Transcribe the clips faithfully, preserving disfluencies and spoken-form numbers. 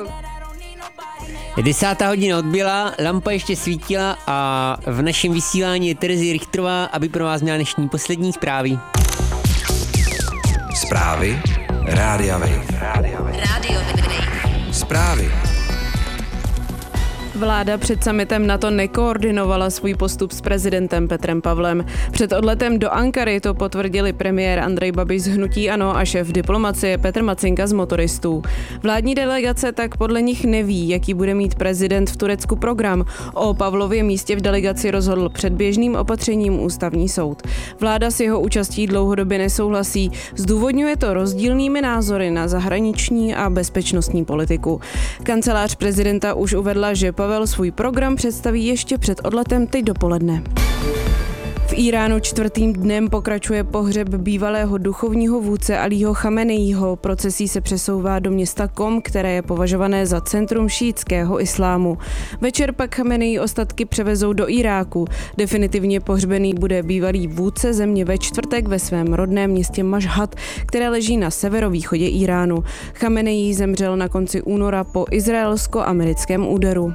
Desátá hodina odbyla, lampa ještě svítila a v našem vysílání je Terezie Richtrová, aby pro vás měla dnešní poslední zprávy. Zprávy Rádia Wave. Rádio Wave. Zprávy. Vláda před summitem NATO nekoordinovala svůj postup s prezidentem Petrem Pavlem. Před odletem do Ankary to potvrdili premiér Andrej Babiš z hnutí ANO a šéf diplomacie Petr Macinka z Motoristů. Vládní delegace tak podle nich neví, jaký bude mít prezident v Turecku program. O Pavlově místě v delegaci rozhodl předběžným opatřením ústavní soud. Vláda s jeho účastí dlouhodobě nesouhlasí, zdůvodňuje to rozdílnými názory na zahraniční a bezpečnostní politiku. Kancelář prezidenta už uvedla, že Pavel svůj program představí ještě před odletem teď dopoledne. V Iránu čtvrtým dnem pokračuje pohřeb bývalého duchovního vůdce Alího Chameneího. Procesí se přesouvá do města Kom, které je považované za centrum šíitského islámu. Večer pak Chameneí ostatky převezou do Iráku. Definitivně pohřbený bude bývalý vůdce země ve čtvrtek ve svém rodném městě Mašhad, které leží na severovýchodě Iránu. Chameneí zemřel na konci února po izraelsko-americkém úderu.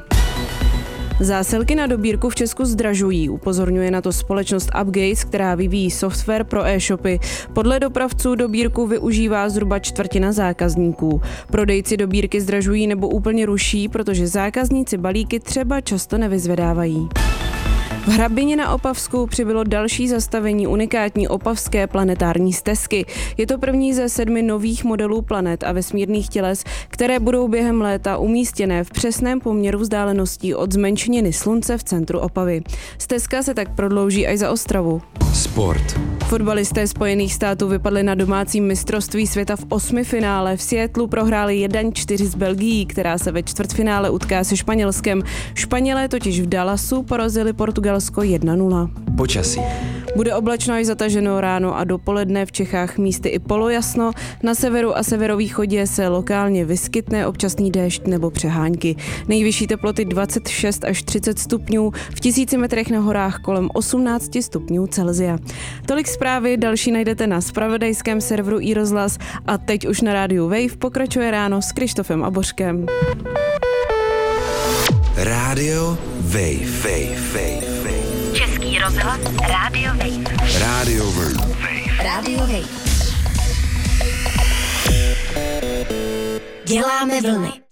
Zásilky na dobírku v Česku zdražují, upozorňuje na to společnost Upgates, která vyvíjí software pro e-shopy. Podle dopravců dobírku využívá zhruba čtvrtina zákazníků. Prodejci dobírky zdražují nebo úplně ruší, protože zákazníci balíky třeba často nevyzvedávají. V Hrabině na Opavsku přibylo další zastavení unikátní opavské planetární stezky. Je to první ze sedmi nových modelů planet a vesmírných těles, které budou během léta umístěné v přesném poměru vzdáleností od zmenšeniny Slunce v centru Opavy. Stezka se tak prodlouží až za Ostravu. Sport. Fotbalisté Spojených států vypadli na domácím mistrovství světa v osmifinále. V Seattlu prohráli jedna čtyři s Belgií, která se ve čtvrtfinále utká se Španělskem. Španělé totiž v Dallasu porazili Portugalsko jedna nula. Počasí. Bude oblačno až zataženo ráno a dopoledne, v Čechách místy i polojasno. Na severu a severovýchodě se lokálně vyskytne občasný déšť nebo přehánky. Nejvyšší teploty dvacet šest až třicet stupňů, v tisíci metrech na horách kolem osmnáct stupňů Celsia. Tolik zprávy, další najdete na zpravodajském serveru iRozhlas a teď už na rádiu Wave pokračuje ráno s Krištofem a Božkem. Rádio Wave. Wave. Wave. Wave. Český rozhlas Rádio Wave. Rádio Wave. Rádio Wave. Děláme vlny.